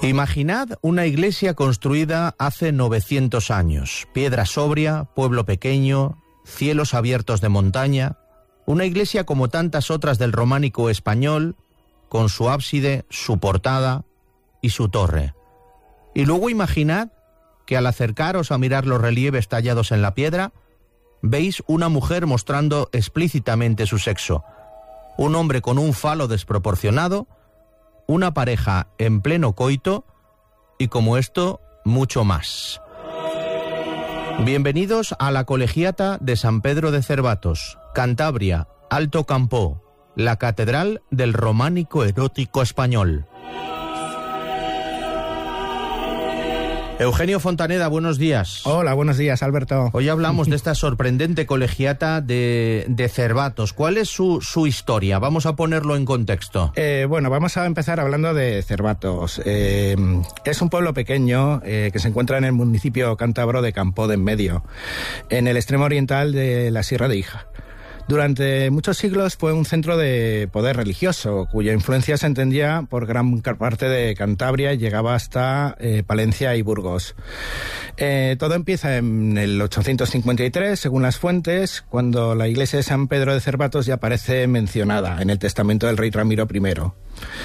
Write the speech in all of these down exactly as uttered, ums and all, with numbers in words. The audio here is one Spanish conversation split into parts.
Imaginad una iglesia construida hace novecientos años, piedra sobria, pueblo pequeño, cielos abiertos de montaña, una iglesia como tantas otras del románico español, con su ábside, su portada y su torre. Y luego imaginad que al acercaros a mirar los relieves tallados en la piedra, veis una mujer mostrando explícitamente su sexo, un hombre con un falo desproporcionado, una pareja en pleno coito y, como esto, mucho más. Bienvenidos a la Colegiata de San Pedro de Cervatos, Cantabria, Alto Campoo, la catedral del románico erótico español. Eugenio Fontaneda, buenos días. Hola, buenos días, Alberto. Hoy hablamos de esta sorprendente colegiata de, de Cervatos. ¿Cuál es su, su historia? Vamos a ponerlo en contexto. Eh, bueno, vamos a empezar hablando de Cervatos. Eh, es un pueblo pequeño eh, que se encuentra en el municipio cántabro de Campoo de Enmedio, en el extremo oriental de la Sierra de Híjar. Durante muchos siglos fue un centro de poder religioso, cuya influencia se entendía por gran parte de Cantabria y llegaba hasta eh, Palencia y Burgos. Eh, todo empieza en el ochocientos cincuenta y tres, según las fuentes, cuando la iglesia de San Pedro de Cervatos ya aparece mencionada en el testamento del rey Ramiro primero.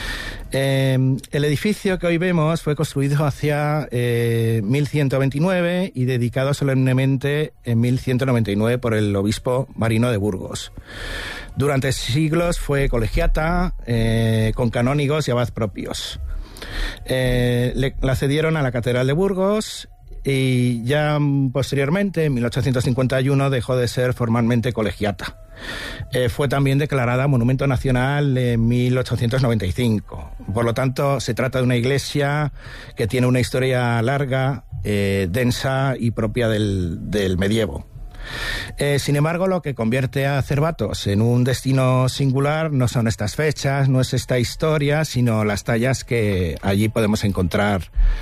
Eh, el edificio que hoy vemos fue construido hacia eh, mil ciento veintinueve y dedicado solemnemente en mil ciento noventa y nueve por el obispo Marino de Burgos. Durante siglos fue colegiata eh, con canónigos y abad propios. Eh, le, la cedieron a la catedral de Burgos y ya posteriormente, en mil ochocientos cincuenta y uno, dejó de ser formalmente colegiata. Eh, fue también declarada Monumento Nacional en mil ochocientos noventa y cinco. Por lo tanto, se trata de una iglesia que tiene una historia larga, eh, densa y propia del, del medievo. Eh, sin embargo, lo que convierte a Cervatos en un destino singular no son estas fechas, no es esta historia, sino las tallas que allí podemos encontrar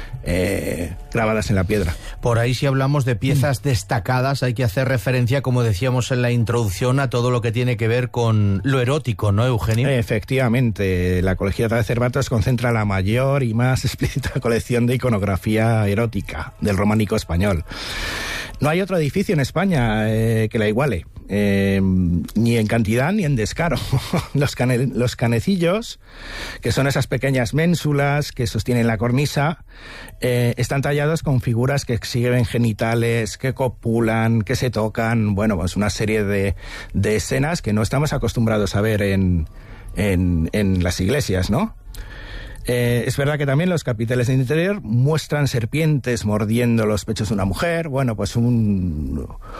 eh, grabadas en la piedra. Por ahí, si hablamos de piezas mm. destacadas, hay que hacer referencia, como decíamos en la introducción, a todo lo que tiene que ver con lo erótico, ¿no, Eugenio? Efectivamente, la Colegiata de Cervatos concentra la mayor y más explícita colección de iconografía erótica del románico español. No hay otro edificio en España eh, que la iguale, eh, ni en cantidad ni en descaro. Los, cane, los canecillos, que son esas pequeñas ménsulas que sostienen la cornisa, eh, están tallados con figuras que exhiben genitales, que copulan, que se tocan, bueno, pues una serie de, de escenas que no estamos acostumbrados a ver en, en, en las iglesias, ¿no? Eh, es verdad que también los capiteles del interior muestran serpientes mordiendo los pechos de una mujer, bueno, pues un,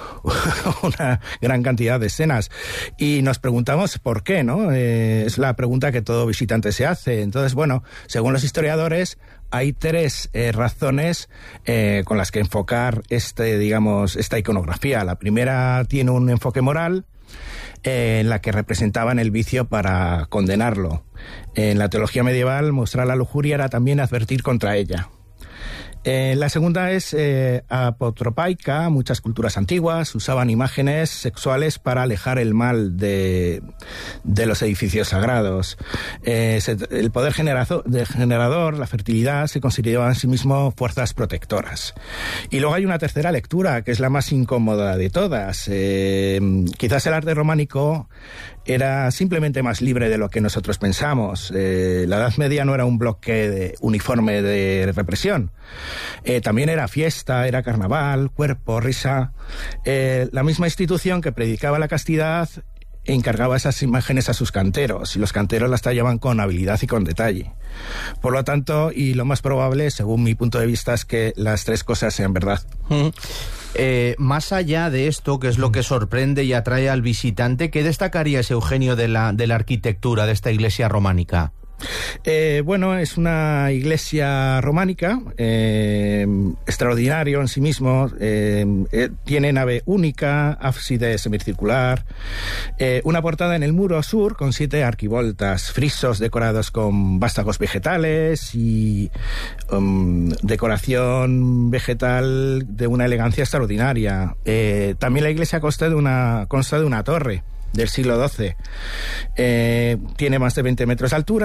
una gran cantidad de escenas. Y nos preguntamos por qué, ¿no? Eh, es la pregunta que todo visitante se hace. Entonces, bueno, según los historiadores, hay tres eh, razones eh, con las que enfocar este, digamos, esta iconografía. La primera tiene un enfoque moral, eh, en la que representaban el vicio para condenarlo. En la teología medieval, mostrar la lujuria era también advertir contra ella. Eh, la segunda es eh, apotropaica. Muchas culturas antiguas usaban imágenes sexuales para alejar el mal de, de los edificios sagrados. Eh, se, el poder generazo, de generador, la fertilidad, se consideraban en sí mismo fuerzas protectoras. Y luego hay una tercera lectura, que es la más incómoda de todas. Eh, quizás el arte románico era simplemente más libre de lo que nosotros pensamos. Eh, la Edad Media no era un bloque de, uniforme de represión. Eh, también era fiesta, era carnaval, cuerpo, risa. Eh, la misma institución que predicaba la castidad encargaba esas imágenes a sus canteros, y los canteros las tallaban con habilidad y con detalle. Por lo tanto, y lo más probable, según mi punto de vista, es que las tres cosas sean verdad. Mm. Eh, más allá de esto, que es lo que sorprende y atrae al visitante, ¿qué destacarías, Eugenio, de la, de la arquitectura de esta iglesia románica? Eh, bueno, es una iglesia románica, eh, extraordinario en sí mismo, eh, eh, tiene nave única, ábside semicircular, eh, una portada en el muro sur con siete arquivoltas, frisos decorados con vástagos vegetales y um, decoración vegetal de una elegancia extraordinaria. Eh, también la iglesia consta de una, consta de una torre del siglo doce. Eh, tiene más de veinte metros de altura,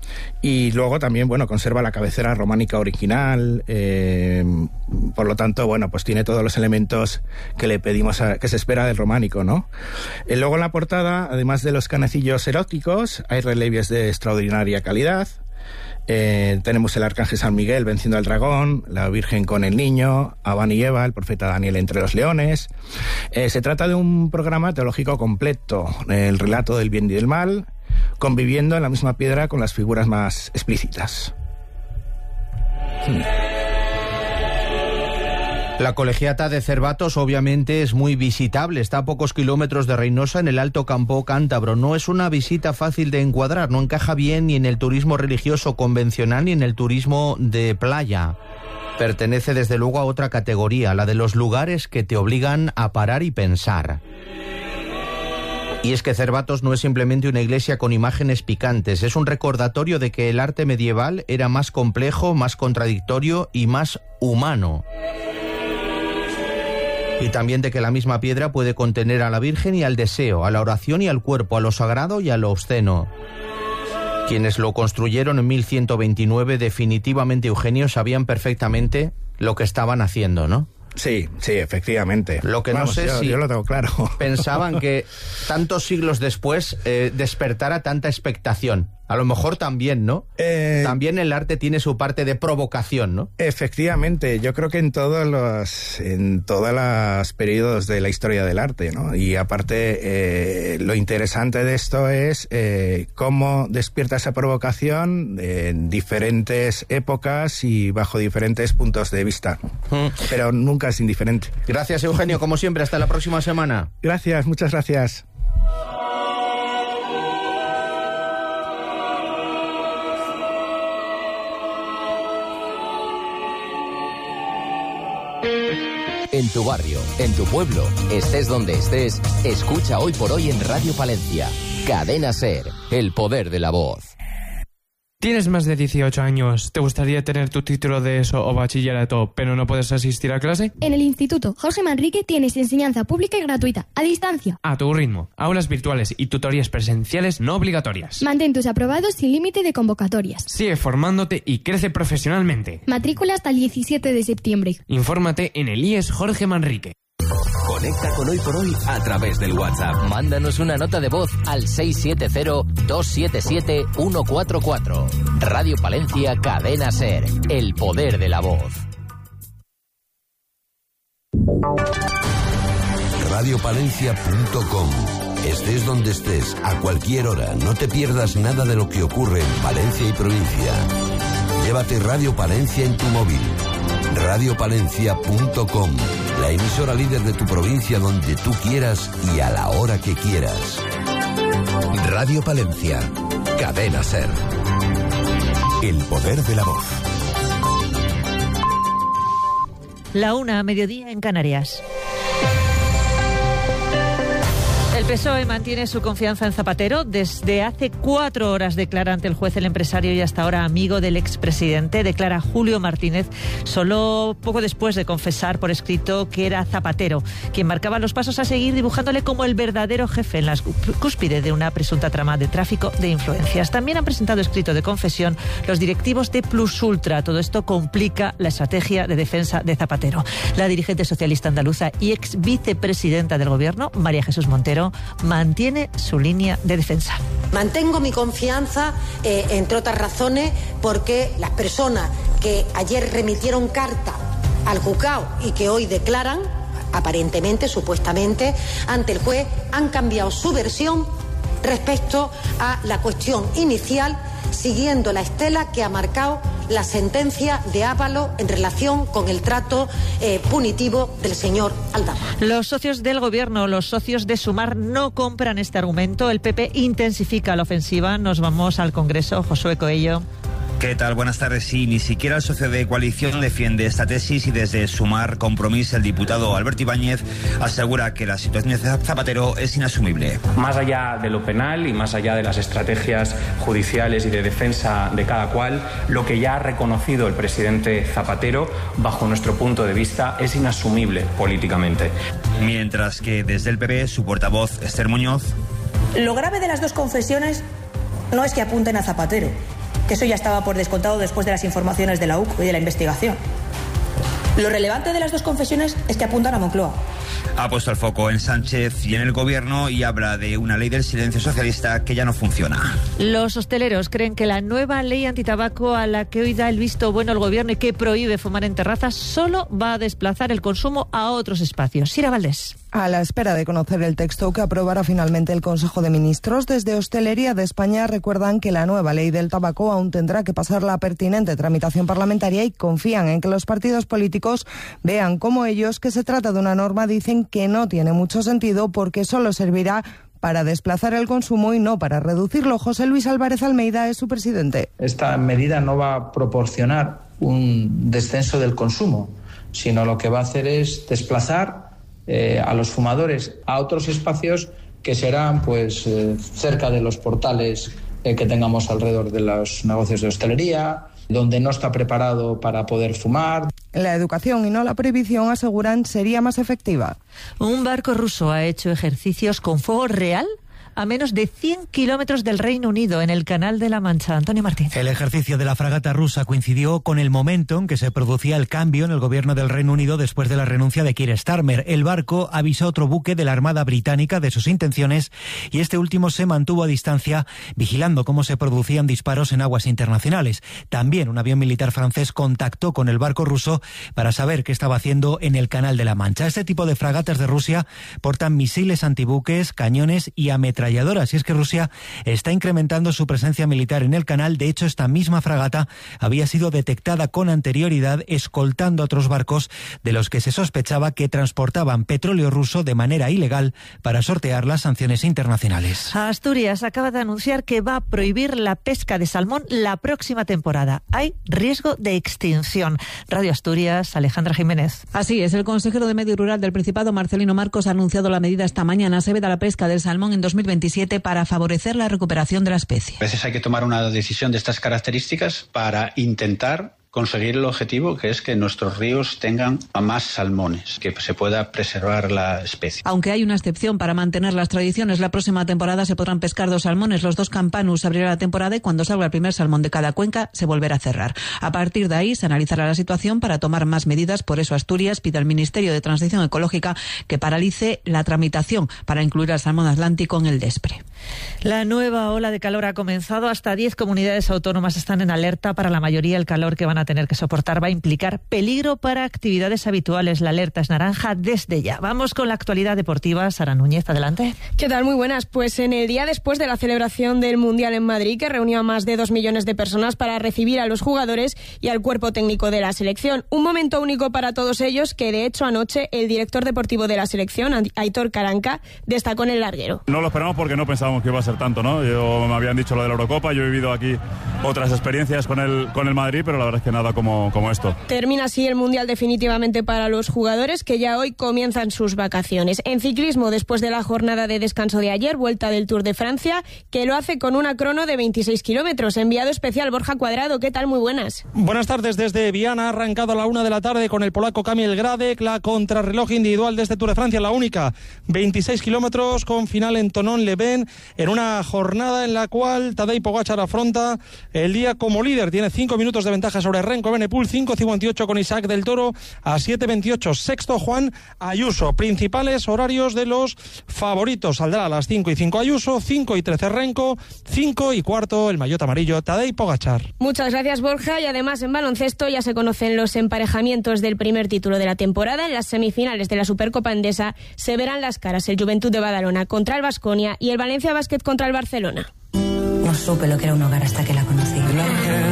Y luego también, bueno, conserva la cabecera románica original, eh, por lo tanto, bueno, pues tiene todos los elementos que le pedimos, a, que se espera del románico, ¿no? Y luego en la portada, además de los canecillos eróticos, hay relieves de extraordinaria calidad. Eh, tenemos el arcángel San Miguel venciendo al dragón, la Virgen con el niño, Adán y Eva, el profeta Daniel entre los leones. Eh, se trata de un programa teológico completo, el relato del bien y del mal, conviviendo en la misma piedra con las figuras más explícitas. Hmm. La Colegiata de Cervatos obviamente es muy visitable, está a pocos kilómetros de Reynosa en el Alto Campo Cántabro. No es una visita fácil de encuadrar, no encaja bien ni en el turismo religioso convencional ni en el turismo de playa. Pertenece desde luego a otra categoría, la de los lugares que te obligan a parar y pensar. Y es que Cervatos no es simplemente una iglesia con imágenes picantes, es un recordatorio de que el arte medieval era más complejo, más contradictorio y más humano. Y también de que la misma piedra puede contener a la Virgen y al deseo, a la oración y al cuerpo, a lo sagrado y a lo obsceno. Quienes lo construyeron en mil ciento veintinueve, definitivamente, Eugenio, sabían perfectamente lo que estaban haciendo, ¿no? Sí, sí, efectivamente. Lo que Vamos, no sé yo, si yo lo tengo claro. Pensaban que tantos siglos después eh, despertara tanta expectación. A lo mejor también, ¿no? Eh, también el arte tiene su parte de provocación, ¿no? Efectivamente, yo creo que en todos los, en todos los periodos de la historia del arte, ¿no? Y aparte, eh, lo interesante de esto es eh, cómo despierta esa provocación en diferentes épocas y bajo diferentes puntos de vista. Mm. Pero nunca es indiferente. Gracias, Eugenio, como siempre. Hasta la próxima semana. Gracias, muchas gracias. En tu barrio, en tu pueblo, estés donde estés, escucha Hoy por Hoy en Radio Palencia. Cadena SER, el poder de la voz. ¿Tienes más de dieciocho años? ¿Te gustaría tener tu título de ESO o bachillerato, pero no puedes asistir a clase? En el Instituto Jorge Manrique tienes enseñanza pública y gratuita, a distancia. A tu ritmo, aulas virtuales y tutorías presenciales no obligatorias. Mantén tus aprobados sin límite de convocatorias. Sigue formándote y crece profesionalmente. Matrícula hasta el diecisiete de septiembre. Infórmate en el I E S Jorge Manrique. Conecta con Hoy por Hoy a través del WhatsApp. Mándanos una nota de voz al seis siete cero, dos siete siete, uno cuatro cuatro. Radio Palencia, Cadena SER, el poder de la voz. radio palencia punto com. Estés donde estés, a cualquier hora, no te pierdas nada de lo que ocurre en Palencia y provincia. Llévate Radio Palencia en tu móvil. radio palencia punto com, la emisora líder de tu provincia donde tú quieras y a la hora que quieras. Radio Palencia, Cadena SER. El poder de la voz. La una a mediodía en Canarias. El P S O E mantiene su confianza en Zapatero. Desde hace cuatro horas declara ante el juez el empresario y hasta ahora amigo del expresidente. Declara Julio Martínez, solo poco después de confesar por escrito que era Zapatero quien marcaba los pasos a seguir, dibujándole como el verdadero jefe en la cúspide de una presunta trama de tráfico de influencias. También han presentado escrito de confesión los directivos de Plus Ultra. Todo esto complica la estrategia de defensa de Zapatero. La dirigente socialista andaluza y ex vicepresidenta del gobierno, María Jesús Montero, mantiene su línea de defensa. Mantengo mi confianza, eh, entre otras razones, porque las personas que ayer remitieron carta al juzgado y que hoy declaran, aparentemente, supuestamente, ante el juez, han cambiado su versión respecto a la cuestión inicial, siguiendo la estela que ha marcado la sentencia de Ábalos en relación con el trato eh, punitivo del señor Aldama. Los socios del gobierno, los socios de Sumar, no compran este argumento. El P P intensifica la ofensiva. Nos vamos al Congreso. Josué Coello. ¿Qué tal? Buenas tardes. Sí, ni siquiera el socio de coalición defiende esta tesis y desde Sumar Compromís el diputado Alberto Ibáñez asegura que la situación de Zapatero es inasumible. Más allá de lo penal y más allá de las estrategias judiciales y de defensa de cada cual, lo que ya ha reconocido el presidente Zapatero, bajo nuestro punto de vista, es inasumible políticamente. Mientras que desde el P P, su portavoz Esther Muñoz. Lo grave de las dos confesiones no es que apunten a Zapatero, que eso ya estaba por descontado después de las informaciones de la U C O y de la investigación. Lo relevante de las dos confesiones es que apuntan a Moncloa. Ha puesto el foco en Sánchez y en el gobierno y habla de una ley del silencio socialista que ya no funciona. Los hosteleros creen que la nueva ley antitabaco a la que hoy da el visto bueno el gobierno y que prohíbe fumar en terrazas solo va a desplazar el consumo a otros espacios. Sira Valdés. A la espera de conocer el texto que aprobará finalmente el Consejo de Ministros, desde Hostelería de España recuerdan que la nueva ley del tabaco aún tendrá que pasar la pertinente tramitación parlamentaria y confían en que los partidos políticos vean como ellos que se trata de una norma, dicen que no tiene mucho sentido porque solo servirá para desplazar el consumo y no para reducirlo. José Luis Álvarez Almeida es su presidente. Esta medida no va a proporcionar un descenso del consumo, sino lo que va a hacer es desplazar eh, a los fumadores a otros espacios que serán pues eh, cerca de los portales eh, que tengamos alrededor de los negocios de hostelería, donde no está preparado para poder fumar. La educación y no la prohibición, aseguran, sería más efectiva. Un barco ruso ha hecho ejercicios con fuego real a menos de cien kilómetros del Reino Unido, en el Canal de la Mancha. Antonio Martín. El ejercicio de la fragata rusa coincidió con el momento en que se producía el cambio en el gobierno del Reino Unido después de la renuncia de Keir Starmer. El barco avisó a otro buque de la Armada Británica de sus intenciones y este último se mantuvo a distancia vigilando cómo se producían disparos en aguas internacionales. También un avión militar francés contactó con el barco ruso para saber qué estaba haciendo en el Canal de la Mancha. Este tipo de fragatas de Rusia portan misiles antibuques, cañones y ametralladoras. Y es que Rusia está incrementando su presencia militar en el canal. De hecho, esta misma fragata había sido detectada con anterioridad escoltando a otros barcos de los que se sospechaba que transportaban petróleo ruso de manera ilegal para sortear las sanciones internacionales. Asturias acaba de anunciar que va a prohibir la pesca de salmón la próxima temporada. Hay riesgo de extinción. Radio Asturias, Alejandra Jiménez. Así es, el consejero de Medio Rural del Principado, Marcelino Marcos, ha anunciado la medida esta mañana. Se veda la pesca del salmón en dos mil veintisiete para favorecer la recuperación de la especie. A veces hay que tomar una decisión de estas características para intentar conseguir el objetivo, que es que nuestros ríos tengan a más salmones, que se pueda preservar la especie. Aunque hay una excepción para mantener las tradiciones, la próxima temporada se podrán pescar dos salmones, los dos campanus. Abrirá la temporada y cuando salga el primer salmón de cada cuenca se volverá a cerrar. A partir de ahí se analizará la situación para tomar más medidas. Por eso Asturias pide al Ministerio de Transición Ecológica que paralice la tramitación para incluir al salmón atlántico en el DESPRE. La nueva ola de calor ha comenzado. Hasta diez comunidades autónomas están en alerta. Para la mayoría el calor que van a tener que soportar va a implicar peligro para actividades habituales. La alerta es naranja desde ya. Vamos con la actualidad deportiva. Sara Núñez, adelante. ¿Qué tal? Muy buenas. Pues en el día después de la celebración del Mundial en Madrid, que reunió a más de dos millones de personas para recibir a los jugadores y al cuerpo técnico de la selección. Un momento único para todos ellos que, de hecho, anoche el director deportivo de la selección, Aitor Caranca, destacó en el larguero. No lo esperamos porque no pensábamos que iba a ser tanto, ¿no? Yo, me habían dicho lo de la Eurocopa, yo he vivido aquí otras experiencias con el, con el Madrid, pero la verdad es que nada como, como esto. Termina así el Mundial definitivamente para los jugadores, que ya hoy comienzan sus vacaciones. En ciclismo, después de la jornada de descanso de ayer, vuelta del Tour de Francia, que lo hace con una crono de veintiséis kilómetros. Enviado especial Borja Cuadrado, ¿qué tal? Muy buenas. Buenas tardes desde Viana, ha arrancado a la una de la tarde con el polaco Kamil Gradek, la contrarreloj individual de este Tour de Francia, la única, veintiséis kilómetros con final en Thonon-les-Bains, en una jornada en la cual Tadej Pogačar afronta el día como líder. Tiene cinco minutos de ventaja sobre Renko Evenepoel, cinco cincuenta y ocho con Isaac del Toro a siete veintiocho. Sexto Juan Ayuso. Principales horarios de los favoritos. Saldrá a las cinco y cinco Ayuso, cinco y trece Renko, cinco y cuarto el maillot amarillo Tadej Pogačar. Muchas gracias, Borja. Y además en baloncesto ya se conocen los emparejamientos del primer título de la temporada. En las semifinales de la Supercopa Endesa se verán las caras el Juventud de Badalona contra el Baskonia y el Valencia Basket contra el Barcelona. No supe lo que era un hogar hasta que la conocí. La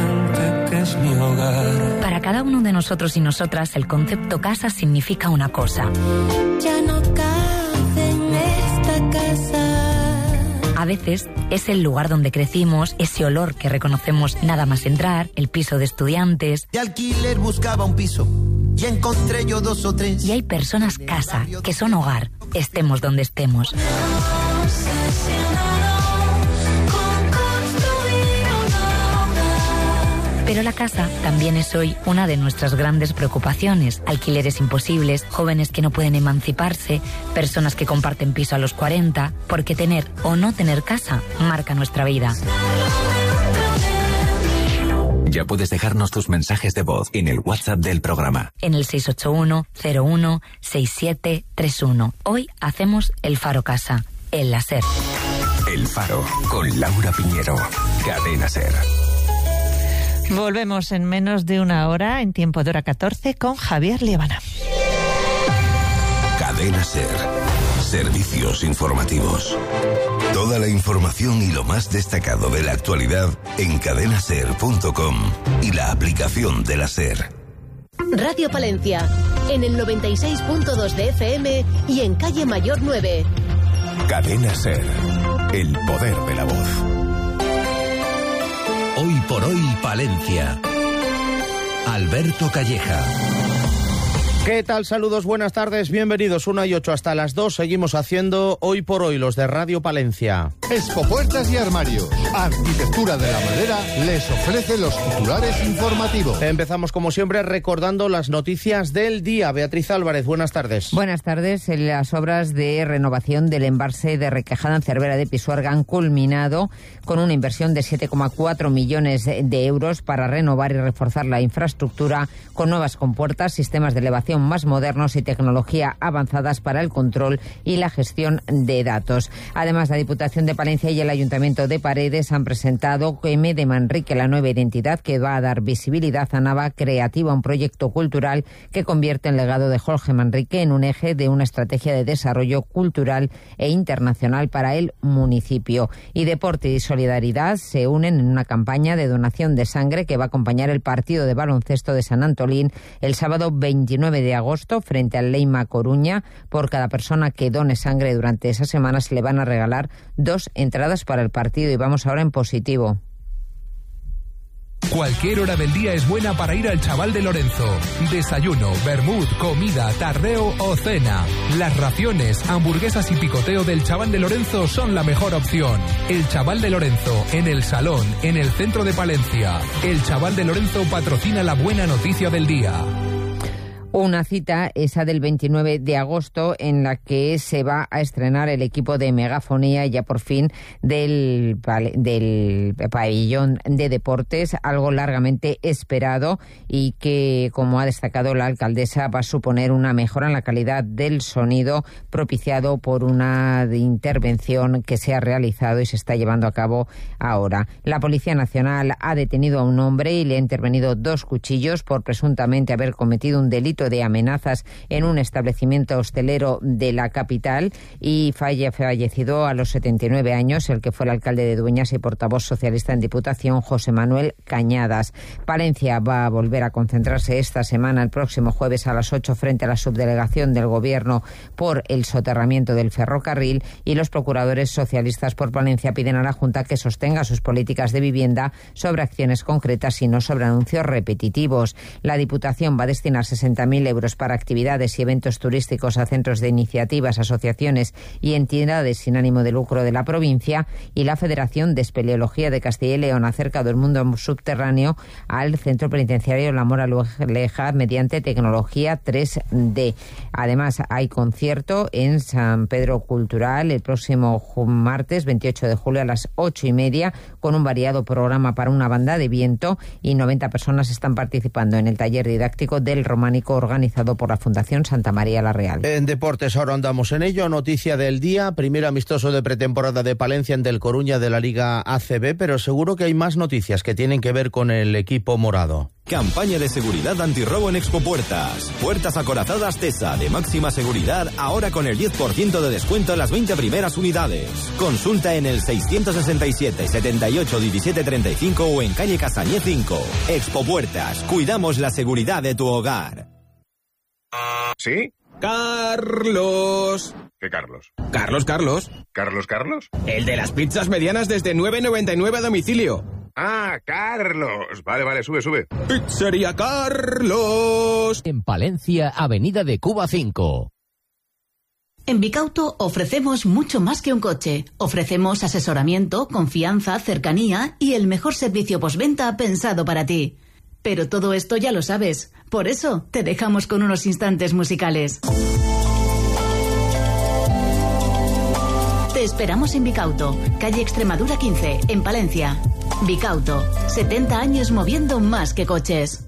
gente que es mi hogar. Para cada uno de nosotros y nosotras, el concepto casa significa una cosa. Ya no cabe en esta casa. A veces es el lugar donde crecimos, ese olor que reconocemos nada más entrar, el piso de estudiantes. De alquiler buscaba un piso y encontré yo dos o tres. Y hay personas casa, que son hogar, estemos donde estemos. Pero la casa también es hoy una de nuestras grandes preocupaciones. Alquileres imposibles, jóvenes que no pueden emanciparse, personas que comparten piso a los cuarenta, porque tener o no tener casa marca nuestra vida. Ya puedes dejarnos tus mensajes de voz en el WhatsApp del programa. En el seis ocho uno, cero uno, seis siete tres uno. Hoy hacemos el Faro Casa, el láser. El Faro, con Laura Piñero. Cadena SER. Volvemos en menos de una hora, en tiempo de hora catorce, con Javier Liebana. Cadena SER. Servicios informativos. Toda la información y lo más destacado de la actualidad en cadena ser punto com y la aplicación de la SER. Radio Palencia, en el noventa y seis punto dos de F M y en calle Mayor nueve. Cadena SER. El poder de la voz. Hoy por hoy, Palencia. Alberto Calleja. ¿Qué tal? Saludos, buenas tardes, bienvenidos. Una y ocho hasta las dos. Seguimos haciendo Hoy por Hoy, los de Radio Palencia. Expopuertas y Armarios, Arquitectura de la Madera, les ofrece los titulares informativos. Empezamos como siempre recordando las noticias del día. Beatriz Álvarez, buenas tardes. Buenas tardes. Las obras de renovación del embalse de Requejada en Cervera de Pisuerga han culminado con una inversión de siete coma cuatro millones de euros para renovar y reforzar la infraestructura con nuevas compuertas, sistemas de elevación más modernos y tecnología avanzadas para el control y la gestión de datos. Además, la Diputación de Palencia y el Ayuntamiento de Paredes han presentado M de Manrique, la nueva identidad que va a dar visibilidad a Nava Creativa, un proyecto cultural que convierte el legado de Jorge Manrique en un eje de una estrategia de desarrollo cultural e internacional para el municipio. Y Deporte y Solidaridad se unen en una campaña de donación de sangre que va a acompañar el partido de baloncesto de San Antolín el sábado veintinueve de agosto frente al Leima Coruña. Por cada persona que done sangre durante esa semana se le van a regalar dos entradas para el partido. Y vamos ahora en positivo. Cualquier hora del día es buena para ir al Chaval de Lorenzo. Desayuno, vermut, comida, tardeo o cena. Las raciones, hamburguesas y picoteo del Chaval de Lorenzo son la mejor opción. El Chaval de Lorenzo, en el Salón, en el centro de Palencia. El Chaval de Lorenzo patrocina la buena noticia del día. Una cita, esa del veintinueve de agosto, en la que se va a estrenar el equipo de megafonía ya por fin del, del pabellón de deportes, algo largamente esperado y que, como ha destacado la alcaldesa, va a suponer una mejora en la calidad del sonido propiciado por una intervención que se ha realizado y se está llevando a cabo ahora. La Policía Nacional ha detenido a un hombre y le ha intervenido dos cuchillos por presuntamente haber cometido un delito de amenazas en un establecimiento hostelero de la capital y falla fallecido a los setenta y nueve años el que fue el alcalde de Dueñas y portavoz socialista en Diputación, José Manuel Cañadas. Palencia va a volver a concentrarse esta semana, el próximo jueves a las ocho, frente a la subdelegación del Gobierno por el soterramiento del ferrocarril, y los procuradores socialistas por Palencia piden a la Junta que sostenga sus políticas de vivienda sobre acciones concretas y no sobre anuncios repetitivos. La Diputación va a destinar sesenta mil euros para actividades y eventos turísticos a centros de iniciativas, asociaciones y entidades sin ánimo de lucro de la provincia, y la Federación de Espeleología de Castilla y León ha acercado el mundo subterráneo al centro penitenciario La Moraleja mediante tecnología tres D. Además, hay concierto en San Pedro Cultural el próximo martes veintiocho de julio a las ocho y media con un variado programa para una banda de viento, y noventa personas están participando en el taller didáctico del románico organizado por la Fundación Santa María la Real. En deportes ahora andamos en ello. Noticia del día, primer amistoso de pretemporada de Palencia ante el Coruña de la Liga A C B, pero seguro que hay más noticias que tienen que ver con el equipo morado. Campaña de seguridad antirrobo en Expopuertas. Puertas acorazadas TESA de máxima seguridad, ahora con el diez por ciento de descuento en las veinte primeras unidades. Consulta en el seiscientos sesenta y siete, setenta y ocho, diecisiete treinta y cinco o en calle Casañé cinco. Expopuertas, cuidamos la seguridad de tu hogar. ¿Sí? Carlos. ¿Qué Carlos? Carlos, Carlos. ¿Carlos, Carlos? El de las pizzas medianas desde nueve noventa y nueve a domicilio. Ah, Carlos. Vale, vale, sube, sube. Pizzería Carlos. En Palencia, Avenida de Cuba cinco. En Bicauto ofrecemos mucho más que un coche. Ofrecemos asesoramiento, confianza, cercanía y el mejor servicio postventa pensado para ti. Pero todo esto ya lo sabes. Por eso te dejamos con unos instantes musicales. Te esperamos en Bicauto, calle Extremadura quince, en Palencia. Vicauto, setenta años moviendo más que coches.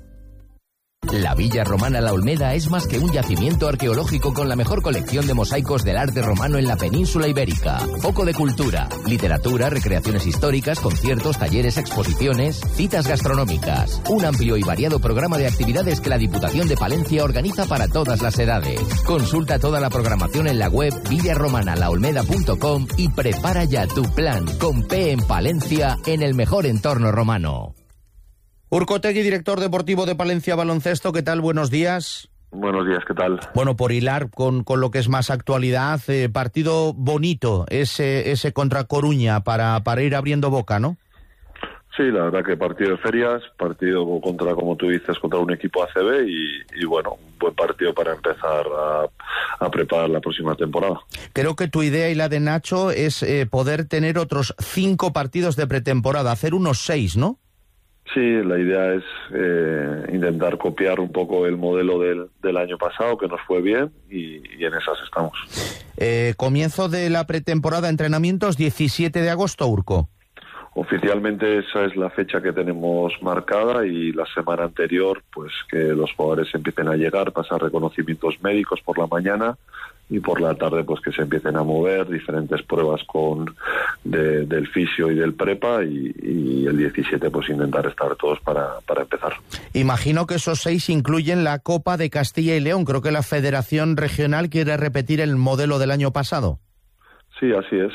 La Villa Romana La Olmeda es más que un yacimiento arqueológico con la mejor colección de mosaicos del arte romano en la península ibérica. Foco de cultura, literatura, recreaciones históricas, conciertos, talleres, exposiciones, citas gastronómicas. Un amplio y variado programa de actividades que la Diputación de Palencia organiza para todas las edades. Consulta toda la programación en la web villa romana la olmeda punto com y prepara ya tu plan con P en Palencia en el mejor entorno romano. Urko Otegui, director deportivo de Palencia Baloncesto, ¿qué tal? Buenos días. Buenos días, ¿qué tal? Bueno, por hilar con, con lo que es más actualidad, eh, partido bonito ese ese contra Coruña para, para ir abriendo boca, ¿no? Sí, la verdad que partido de ferias, partido contra, como tú dices, contra un equipo A C B y, y bueno, un buen partido para empezar a, a preparar la próxima temporada. Creo que tu idea y la de Nacho es eh, poder tener otros cinco partidos de pretemporada, hacer unos seis, ¿no? Sí, la idea es eh, intentar copiar un poco el modelo del, del año pasado, que nos fue bien, y, y en esas estamos. Eh, comienzo de la pretemporada, entrenamientos, diecisiete de agosto, Urko. Oficialmente esa es la fecha que tenemos marcada y la semana anterior, pues que los jugadores empiecen a llegar, pasar reconocimientos médicos por la mañana y por la tarde pues que se empiecen a mover diferentes pruebas con de, del fisio y del prepa y, y el diecisiete pues intentar estar todos para, para empezar. Imagino que esos seis incluyen la Copa de Castilla y León. Creo que la Federación Regional quiere repetir el modelo del año pasado. Sí, así es.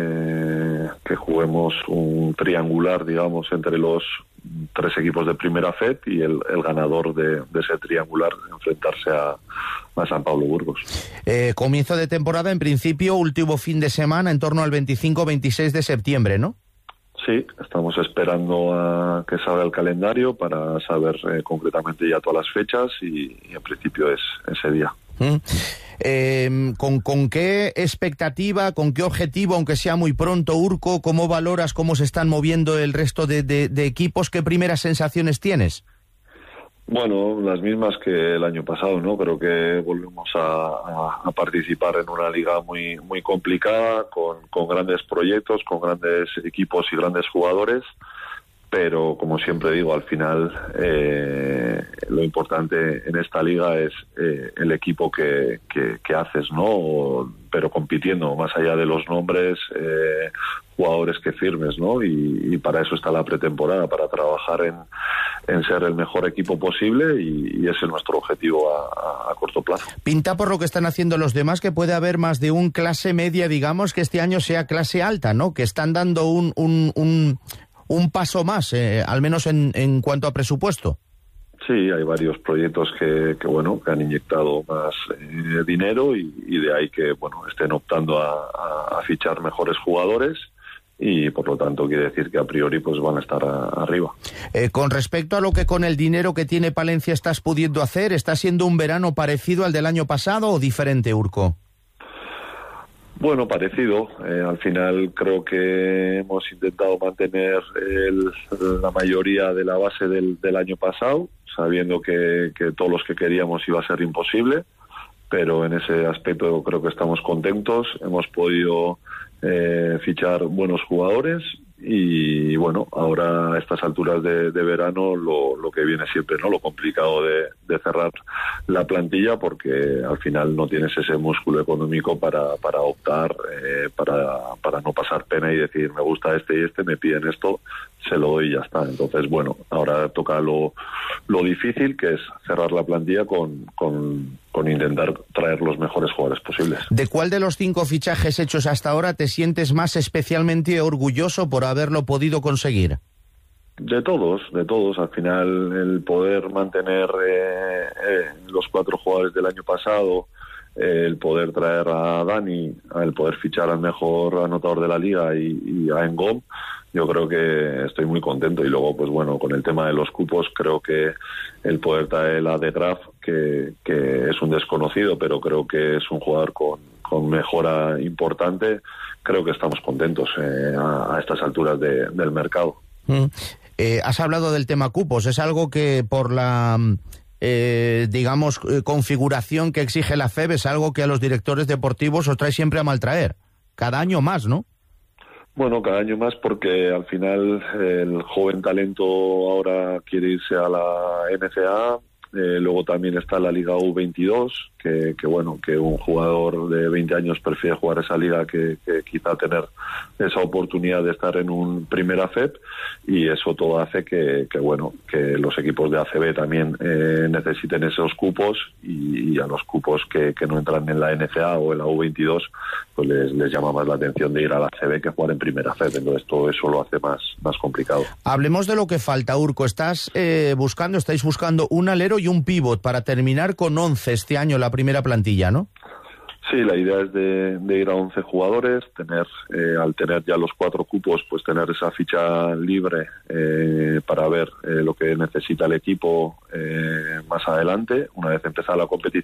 Eh, que juguemos un triangular, digamos, entre los tres equipos de primera F E D y el, el ganador de, de ese triangular enfrentarse a, a San Pablo Burgos. Eh, comienzo de temporada, en principio, último fin de semana, en torno al veinticinco veintiséis de septiembre, ¿no? Sí, estamos esperando a que salga el calendario para saber eh, concretamente ya todas las fechas y, y en principio es ese día. Mm. Eh, ¿con, ¿Con qué expectativa, con qué objetivo, aunque sea muy pronto, Urko, cómo valoras cómo se están moviendo el resto de, de, de equipos? ¿Qué primeras sensaciones tienes? Bueno, las mismas que el año pasado, ¿no? Creo que volvemos a, a, a participar en una liga muy muy complicada, con, con grandes proyectos, con grandes equipos y grandes jugadores. Pero, como siempre digo, al final eh, lo importante en esta liga es eh, el equipo que, que, que haces, ¿no? Pero compitiendo, más allá de los nombres, eh, jugadores que firmes, ¿no? Y, y para eso está la pretemporada, para trabajar en, en ser el mejor equipo posible y, y ese es nuestro objetivo a, a, a corto plazo. Pinta por lo que están haciendo los demás que puede haber más de un clase media, digamos, que este año sea clase alta, ¿no? Que están dando un... un, un... un paso más, eh, al menos en, en cuanto a presupuesto. Sí, hay varios proyectos que, que bueno, que han inyectado más eh, dinero y, y de ahí que, bueno, estén optando a, a, a fichar mejores jugadores y, por lo tanto, quiere decir que a priori pues van a estar a, arriba. Eh, con respecto a lo que con el dinero que tiene Palencia estás pudiendo hacer, ¿está siendo un verano parecido al del año pasado o diferente, Urko? Bueno, parecido. Eh, al final creo que hemos intentado mantener el, la mayoría de la base del, del año pasado, sabiendo que, que todos los que queríamos iba a ser imposible, pero en ese aspecto creo que estamos contentos. Hemos podido eh, fichar buenos jugadores y bueno, ahora a estas alturas de, de verano lo, lo que viene siempre, ¿no? Lo complicado de, de cerrar la plantilla porque al final no tienes ese músculo económico para, para optar, eh, para, para no pasar pena y decir me gusta este y este, me piden esto, se lo doy y ya está. Entonces, bueno, ahora toca lo, lo difícil que es cerrar la plantilla con, con, con intentar traer los mejores jugadores posibles. ¿De cuál de los cinco fichajes hechos hasta ahora te sientes más especialmente orgulloso por haberlo podido conseguir? De todos, de todos. Al final el poder mantener eh, eh, los cuatro jugadores del año pasado, eh, el poder traer a Dani, el poder fichar al mejor anotador de la liga y, y a Engom, yo creo que estoy muy contento. Y luego, pues bueno, con el tema de los cupos, creo que el poder traer a De Graaf, que, que es un desconocido, pero creo que es un jugador con, con mejora importante, creo que estamos contentos eh, a, a estas alturas de, del mercado. Mm. Eh, has hablado del tema cupos, es algo que por la, eh, digamos, configuración que exige la F E B es algo que a los directores deportivos os trae siempre a maltraer, cada año más, ¿no? Bueno, cada año más porque al final el joven talento ahora quiere irse a la N C A. Eh, luego también está la Liga U veintidós, que, que bueno, que un jugador de veinte años prefiere jugar esa liga que, que quizá tener esa oportunidad de estar en un Primera F E P, y eso todo hace que, que bueno, que los equipos de A C B también eh, necesiten esos cupos, y, y a los cupos que, que no entran en la N C A o en la U veintidós, pues les, les llama más la atención de ir a la A C B que jugar en Primera F E P. Entonces todo eso lo hace más, más complicado. Hablemos de lo que falta, Urco. Estás eh, buscando, estáis buscando un alero y un pívot para terminar con once este año la primera plantilla, ¿no? Sí, la idea es de, de ir a once jugadores, tener eh, al tener ya los cuatro cupos, pues tener esa ficha libre eh, para ver eh, lo que necesita el equipo eh, más adelante, una vez empezada la competición.